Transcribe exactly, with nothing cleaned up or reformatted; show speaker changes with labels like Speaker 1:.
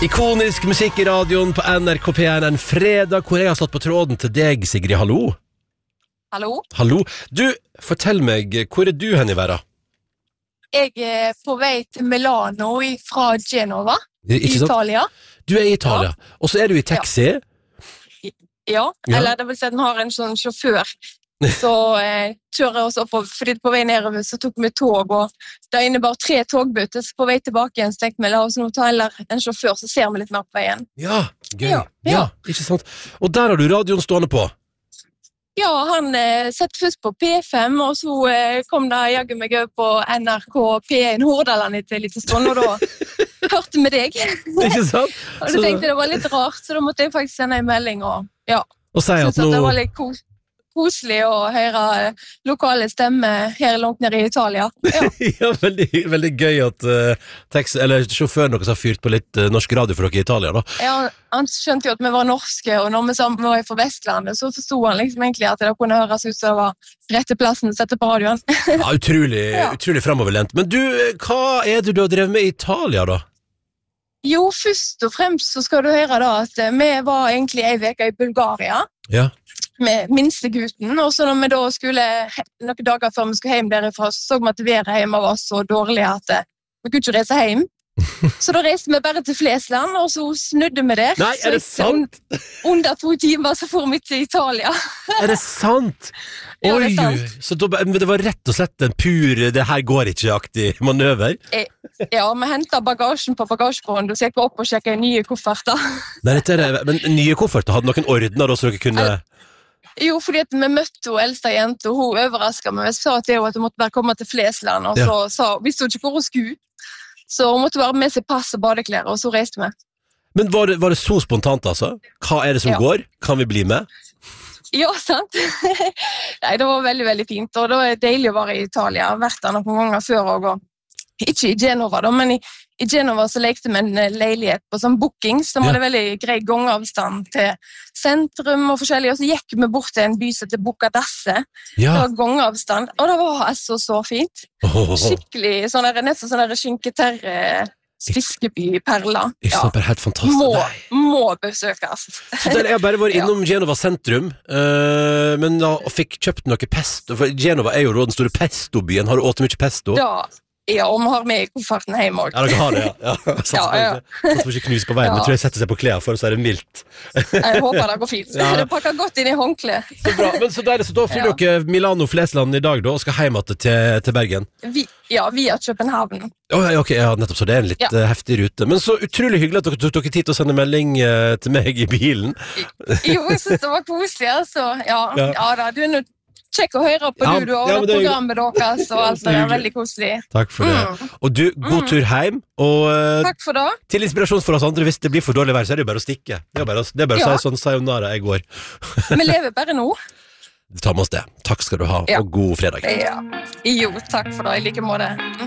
Speaker 1: Ikonisk musikk I radioen på N R K P en en fredag, hvor jeg har stått på tråden til deg, Sigrid. Hallo.
Speaker 2: Hallo.
Speaker 1: Hallo. Du, fortell meg, hvor er du hen I verden?
Speaker 2: Jeg er på vei til Milano fra Genova,
Speaker 1: Ikke sant?
Speaker 2: Italia.
Speaker 1: Du er I Italia, ja. Og så er du I taxi.
Speaker 2: Ja. ja, eller det vil si at den har en sånn sjåfør. Så eh, kjører oss opp, fordi på vei nedover så tok vi tog, og det innebar tre togbøter, så på vei tilbake igjen så tenkte vi, la oss nå ta heller en sjåfør, så ser vi litt mer på veien.
Speaker 1: Ja, gøy. Ja,
Speaker 2: ja.
Speaker 1: ja, ikke sant? Og der har du radioen stående på.
Speaker 2: Ja, han eh, sett først på P fem, og så eh, kom det jaggu meg over på N R K P en Hordaland etter litt stund, og da hørte vi deg.
Speaker 1: Ikke sant?
Speaker 2: Og jeg tenkte det var litt rart, så da måtte jeg faktisk sende en melding, og ja.
Speaker 1: Og si at
Speaker 2: Synes at
Speaker 1: nå...
Speaker 2: det var litt kos koselig å høre lokale stemmer her langt nede I Italia. Ja,
Speaker 1: ja veldig, veldig gøy at uh, taxi, eller sjåføren deres har fyrt på litt uh, norsk radio for dere I Italia da.
Speaker 2: ja, han skjønte jo at vi var norske, og når vi sa vi var fra Vestlandet, så forstod han liksom egentlig at det kunne høres ut som det var rette plassen å sette på radioen.
Speaker 1: Ja, utrolig,
Speaker 2: ja.
Speaker 1: utrolig fremoverlent. Men du, hva er det du har drevet med I Italia da?
Speaker 2: Jo, først og fremst så skal du høre da at vi var egentlig en veke I Bulgaria.
Speaker 1: Ja.
Speaker 2: Med minste gutten, og så når vi da skulle, noen dager før vi skulle hjem derifra, så så vi at været hjemme var så dårlig at vi kunne ikke reise hjem. Så da reiste vi bare til Flesland, og så snudde vi der.
Speaker 1: Nei, er det sant?
Speaker 2: Under to timer så får vi til Italia.
Speaker 1: Er det sant?
Speaker 2: Ja,
Speaker 1: Oi,
Speaker 2: det er sant.
Speaker 1: så da, men det var rett og slett en pur, det her går ikke-aktig manøver?
Speaker 2: Ja, vi hentet bagasjen på bagasjebånd, og så gikk vi opp og sjekket nye kofferter.
Speaker 1: Nei, dette er, men nye kofferter, hadde noen ordner da, så dere kunne...
Speaker 2: Jo, fordi at vi møtte hun eldste jente, og hun overrasket meg. Jeg sa til henne at hun måtte bare komme til Flesland, og så sa, visste hun ikke hvor hun skulle. Så hun måtte bare med seg pass og badeklær, og så reiste vi.
Speaker 1: Men var det, var det så spontant, altså? Hva er det som
Speaker 2: ja.
Speaker 1: går? Kan vi bli med?
Speaker 2: Ja, sant. Nei, det var veldig, veldig fint, og det var deilig å være I Italia. Jeg har vært der noen ganger før, og ikke I Genova da, men I, I Genova så lekte vi en leilighet på sånn booking, som ja. Hadde veldig grei gangavstand til sentrum og forskjellig, og så gikk vi bort til en by som heter Bucadasse. Ja. Det var gangavstand, og det var altså så fint. Oh. Skikkelig, sånn der, nesten sånn der skinketerre fiskeby perla.
Speaker 1: Ikke sant, bare helt fantastisk.
Speaker 2: Må, må besøkes.
Speaker 1: Så der, jeg har bare vært innom ja. Genova sentrum, uh, men da fikk kjøpt noe pesto, for Genova er jo den store pestobyen. Har du åt mye pesto?
Speaker 2: Ja. Ja, og vi har med I kofferten hjem også.
Speaker 1: Ja, dere har det, ja. ja. Sånn ja, ja. Sånn som ikke knus på veien, ja. Men tror jeg setter seg på klær for, så er det mildt.
Speaker 2: Jeg håper det går fint. Ja. Det pakker godt inn I håndkle.
Speaker 1: Så bra, men så deilig, så da flyr ja. Dere Milano Flesland I dag da, og skal hjem til, til Bergen?
Speaker 2: Vi, ja, via København.
Speaker 1: Oh, ja, ok, ja, nettopp, så det er en litt ja. uh, heftig rute. Men så utrolig hyggelig at dere tok dere tid til å sende melding uh, til meg I bilen.
Speaker 2: Jo, jeg synes det var koselig, altså. Ja, ja. ja da, du er nødt Kjekk å høre på ja, du, og ja, programmet deres, og alt det er veldig koselig.
Speaker 1: Takk for det. Mm. Og du, god tur hjem, og uh,
Speaker 2: takk for det.
Speaker 1: Til inspirasjon for oss andre, hvis det blir for dårlig vær, så er det jo bare å stikke. Det er bare, det er bare ja. Å si sånn sayonara jeg går.
Speaker 2: Vi lever bare nå.
Speaker 1: Ta med oss det. Takk skal du ha, ja. Og god fredag.
Speaker 2: Ja. Jo, takk for det, I like måte.